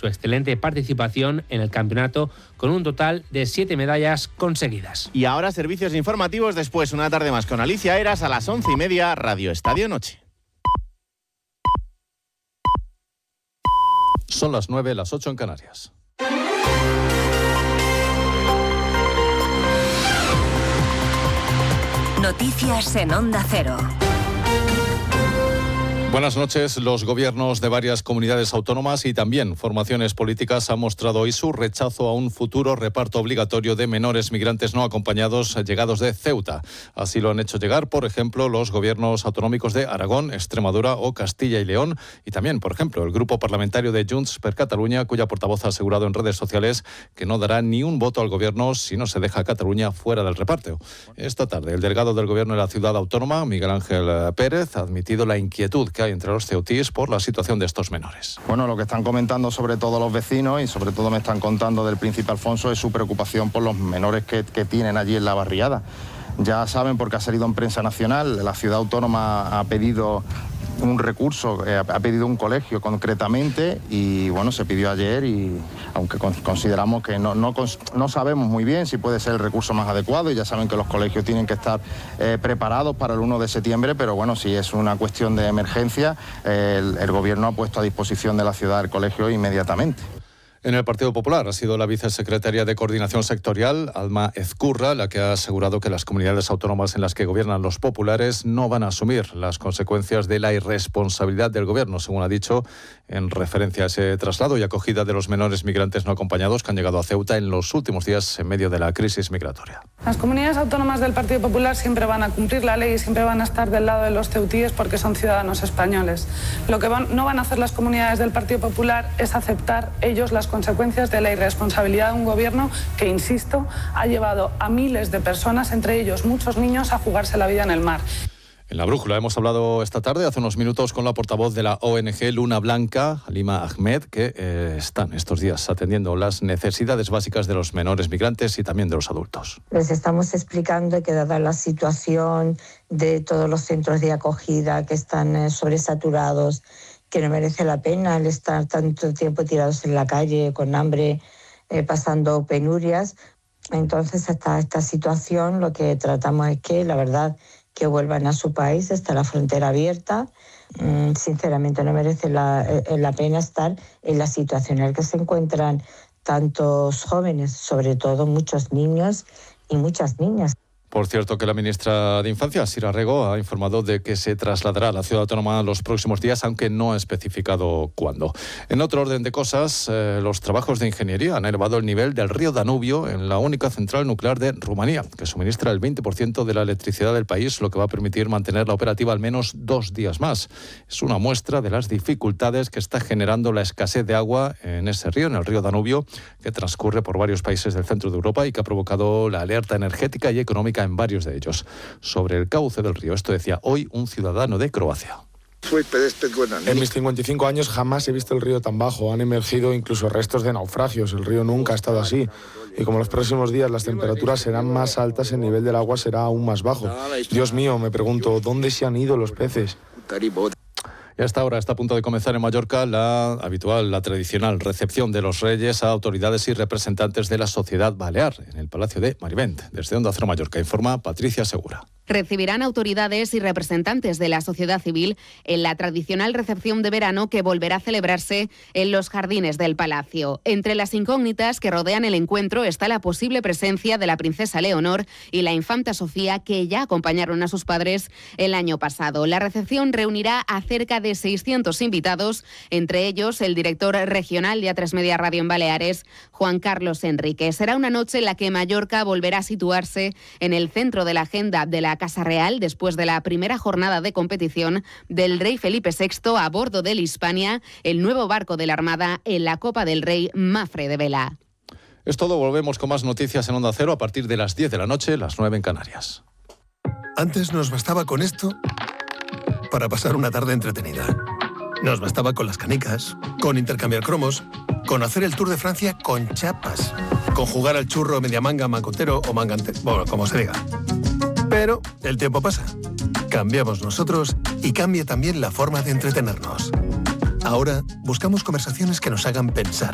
su excelente participación en el campeonato con un total de 7 medallas conseguidas. Y ahora servicios informativos, después una tarde más con Alicia Eras a las 11:30, Radio Estadio Noche. Son las 9, las 8 en Canarias. Noticias en Onda Cero. Buenas noches. Los gobiernos de varias comunidades autónomas y también formaciones políticas han mostrado hoy su rechazo a un futuro reparto obligatorio de menores migrantes no acompañados llegados de Ceuta. Así lo han hecho llegar, por ejemplo, los gobiernos autonómicos de Aragón, Extremadura o Castilla y León y también, por ejemplo, el grupo parlamentario de Junts per Catalunya, cuya portavoz ha asegurado en redes sociales que no dará ni un voto al gobierno si no se deja a Cataluña fuera del reparto. Esta tarde, el delegado del gobierno de la ciudad autónoma, Miguel Ángel Pérez, ha admitido la inquietud que hay entre los ceutíes por la situación de estos menores. Bueno, lo que están comentando sobre todo los vecinos y sobre todo me están contando del príncipe Alfonso es su preocupación por los menores que tienen allí en la barriada. Ya saben, porque ha salido en prensa nacional, la ciudad autónoma ha pedido un recurso, ha pedido un colegio concretamente y bueno, se pidió ayer y aunque consideramos que no sabemos muy bien si puede ser el recurso más adecuado y ya saben que los colegios tienen que estar preparados para el 1 de septiembre, pero bueno, si es una cuestión de emergencia, el gobierno ha puesto a disposición de la ciudad el colegio inmediatamente. En el Partido Popular ha sido la vicesecretaria de Coordinación Sectorial, Alma Ezcurra, la que ha asegurado que las comunidades autónomas en las que gobiernan los populares no van a asumir las consecuencias de la irresponsabilidad del gobierno, según ha dicho, en referencia a ese traslado y acogida de los menores migrantes no acompañados que han llegado a Ceuta en los últimos días en medio de la crisis migratoria. Las comunidades autónomas del Partido Popular siempre van a cumplir la ley y siempre van a estar del lado de los ceutíes porque son ciudadanos españoles. Lo que no van a hacer las comunidades del Partido Popular es aceptar ellos las consecuencias de la irresponsabilidad de un gobierno que, insisto, ha llevado a miles de personas, entre ellos muchos niños, a jugarse la vida en el mar. En La Brújula hemos hablado esta tarde, hace unos minutos, con la portavoz de la ONG Luna Blanca, Halima Ahmed, que están estos días atendiendo las necesidades básicas de los menores migrantes y también de los adultos. Les estamos explicando que dada la situación de todos los centros de acogida que están sobresaturados, que no merece la pena el estar tanto tiempo tirados en la calle con hambre, pasando penurias. Entonces, hasta esta situación lo que tratamos es que, la verdad, que vuelvan a su país, está la frontera abierta. Sinceramente no merece la pena estar en la situación en la que se encuentran tantos jóvenes, sobre todo muchos niños y muchas niñas. Por cierto, que la ministra de Infancia, Sira Rego, ha informado de que se trasladará a la ciudad autónoma los próximos días, aunque no ha especificado cuándo. En otro orden de cosas, los trabajos de ingeniería han elevado el nivel del río Danubio en la única central nuclear de Rumanía, que suministra el 20% de la electricidad del país, lo que va a permitir mantenerla operativa al menos 2 días más. Es una muestra de las dificultades que está generando la escasez de agua en ese río, en el río Danubio, que transcurre por varios países del centro de Europa y que ha provocado la alerta energética y económica en varios de ellos. Sobre el cauce del río, esto decía hoy un ciudadano de Croacia. En mis 55 años jamás he visto el río tan bajo. Han emergido incluso restos de naufragios. El río nunca ha estado así. Y como los próximos días las temperaturas serán más altas, el nivel del agua será aún más bajo. Dios mío, me pregunto, ¿dónde se han ido los peces? Y hasta ahora está a punto de comenzar en Mallorca la tradicional recepción de los Reyes a autoridades y representantes de la sociedad balear en el Palacio de Marivent. Desde Onda Cero Mallorca informa Patricia Segura. Recibirán autoridades y representantes de la sociedad civil en la tradicional recepción de verano que volverá a celebrarse en los jardines del Palacio. Entre las incógnitas que rodean el encuentro está la posible presencia de la princesa Leonor y la infanta Sofía, que ya acompañaron a sus padres el año pasado. La recepción reunirá a cerca de 600 invitados, entre ellos el director regional de A3 Media Radio en Baleares, Juan Carlos Enrique. Será una noche en la que Mallorca volverá a situarse en el centro de la agenda de la Casa Real después de la primera jornada de competición del rey Felipe VI a bordo del Hispania, el nuevo barco de la Armada en la Copa del Rey Mafre de Vela. Es todo, volvemos con más noticias en Onda Cero a partir de las 10 de la noche, las 9 en Canarias. Antes nos bastaba con esto para pasar una tarde entretenida. Nos bastaba con las canicas, con intercambiar cromos, con hacer el Tour de Francia con chapas, con jugar al churro media manga, mancotero o mangante, bueno, como se diga. Pero el tiempo pasa. Cambiamos nosotros y cambia también la forma de entretenernos. Ahora buscamos conversaciones que nos hagan pensar,